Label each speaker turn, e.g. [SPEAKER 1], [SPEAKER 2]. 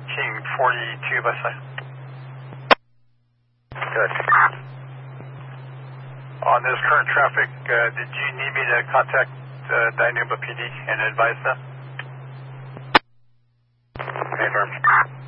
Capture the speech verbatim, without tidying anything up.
[SPEAKER 1] nineteen forty-two by side.
[SPEAKER 2] Good.
[SPEAKER 1] On this current traffic, uh, did you need me to contact uh, Dinuba P D and advise them?
[SPEAKER 2] Confirm.